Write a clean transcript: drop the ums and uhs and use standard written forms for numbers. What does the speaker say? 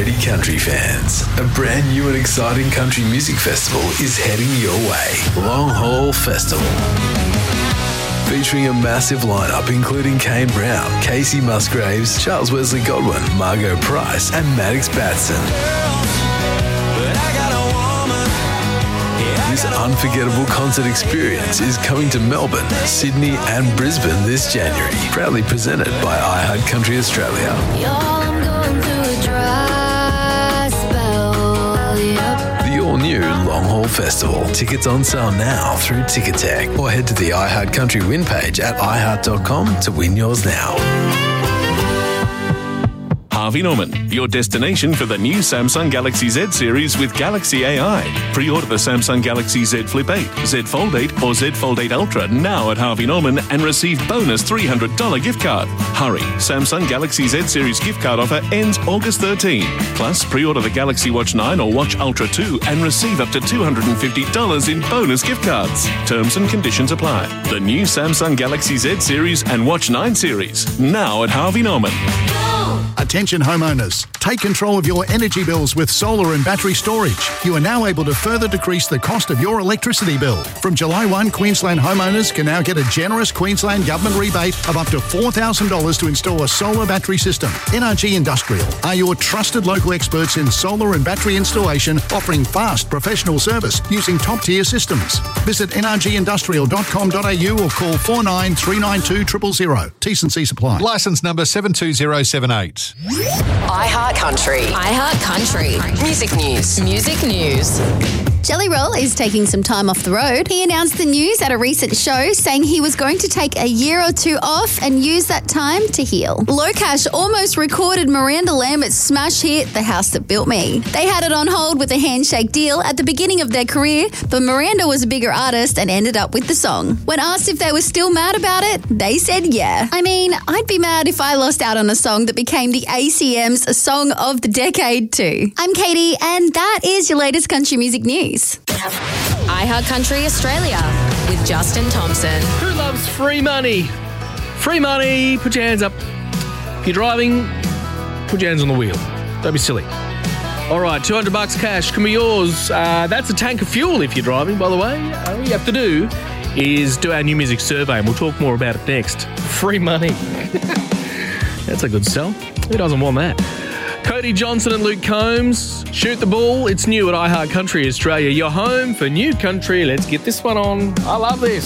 ready, country fans? A brand new and exciting country music festival is heading your way. Long Haul Festival. Featuring a massive lineup including Kane Brown, Casey Musgraves, Charles Wesley Godwin, Margot Price and Maddox Batson. This unforgettable concert experience is coming to Melbourne, Sydney and Brisbane this January. Proudly presented by iHeartCountry Australia. The all-new Long Haul Festival. Tickets on sale now through Ticketek or head to the iHeartCountry win page at iHeart.com to win yours now. Harvey Norman, your destination for the new Samsung Galaxy Z series with Galaxy AI. Pre-order the Samsung Galaxy Z Flip 8, Z Fold 8 or Z Fold 8 Ultra now at Harvey Norman and receive bonus $300 gift card. Hurry, Samsung Galaxy Z series gift card offer ends August 13. Plus, pre-order the Galaxy Watch 9 or Watch Ultra 2 and receive up to $250 in bonus gift cards. Terms and conditions apply. The new Samsung Galaxy Z series and Watch 9 series now at Harvey Norman. Attention homeowners, take control of your energy bills with solar and battery storage. You are now able to further decrease the cost of your electricity bill. From July 1, Queensland homeowners can now get a generous Queensland Government rebate of up to $4,000 to install a solar battery system. NRG Industrial are your trusted local experts in solar and battery installation, offering fast professional service using top-tier systems. Visit nrgindustrial.com.au or call 49 392 000. T&C supply. Licence number 72078. iHeartCountry. iHeartCountry. Music news. Music news. Jelly Roll is taking some time off the road. He announced the news at a recent show, saying he was going to take a year or two off and use that time to heal. Locash almost recorded Miranda Lambert's smash hit, The House That Built Me. They had it on hold with a handshake deal at the beginning of their career, but Miranda was a bigger artist and ended up with the song. When asked if they were still mad about it, they said yeah. I mean, I'd be mad if I lost out on a song that became the ACM's Song of the Decade too. I'm Katie, and that is your latest country music news. iHeartCountry Australia with Justin Thompson. Who loves free money? Free money. Put your hands up. If you're driving, put your hands on the wheel. Don't be silly. All right, $200 cash can be yours. That's a tank of fuel if you're driving, by the way. All you have to do is do our new music survey, and we'll talk more about it next. Free money. That's a good sell. Who doesn't want that? Cody Johnson and Luke Combs, Shoot the Ball. It's new at iHeartCountry Australia. Your home for new country. Let's get this one on. I love this.